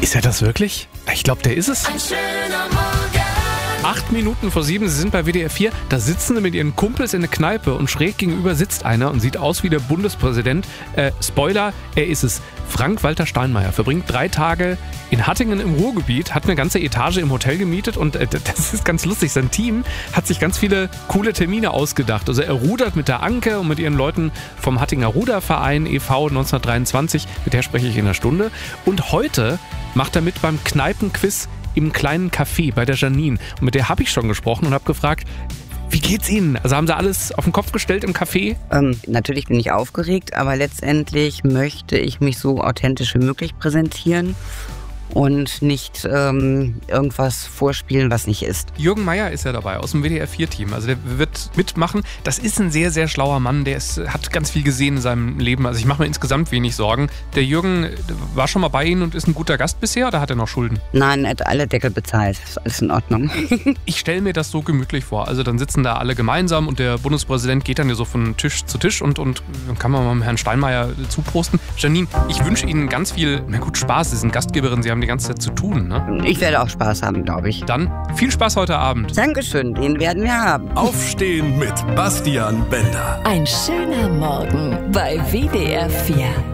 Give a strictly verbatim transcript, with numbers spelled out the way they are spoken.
Ist er das wirklich? Ich glaube, der ist es. Ein schöner Morgen. Acht Minuten vor sieben, Sie sind bei W D R vier. Da sitzen Sie mit Ihren Kumpels in der Kneipe und schräg gegenüber sitzt einer und sieht aus wie der Bundespräsident. Äh, Spoiler, er ist es. Frank-Walter Steinmeier verbringt drei Tage in Hattingen im Ruhrgebiet, hat eine ganze Etage im Hotel gemietet und äh, das ist ganz lustig. Sein Team hat sich ganz viele coole Termine ausgedacht. Also er rudert mit der Anke und mit ihren Leuten vom Hattinger Ruderverein e V neunzehnhundertdreiundzwanzig. Mit der spreche ich in einer Stunde. Und heute macht er mit beim Kneipenquiz im kleinen Café bei der Janine. Und mit der habe ich schon gesprochen und habe gefragt, wie geht's Ihnen? Also haben Sie alles auf den Kopf gestellt im Café? Ähm, natürlich bin ich aufgeregt, aber letztendlich möchte ich mich so authentisch wie möglich präsentieren und nicht ähm, irgendwas vorspielen, was nicht ist. Jürgen Meier ist ja dabei aus dem W D R vier Team. Also der wird mitmachen. Das ist ein sehr, sehr schlauer Mann. Der ist, hat ganz viel gesehen in seinem Leben. Also ich mache mir insgesamt wenig Sorgen. Der Jürgen war schon mal bei Ihnen und ist ein guter Gast bisher oder hat er noch Schulden? Nein, er hat alle Deckel bezahlt. Ist alles in Ordnung. Ich stelle mir das so gemütlich vor. Also dann sitzen da alle gemeinsam und der Bundespräsident geht dann ja so von Tisch zu Tisch und, und dann kann man mal mit Herrn Steinmeier zuprosten. Janine, ich wünsche Ihnen ganz viel, na gut, Spaß. Sie sind Gastgeberin, Sie haben die ganze Zeit zu tun, ne? Ich werde auch Spaß haben, glaube ich. Dann viel Spaß heute Abend. Dankeschön, den werden wir haben. Aufstehen mit Bastian Bender. Ein schöner Morgen bei W D R vier.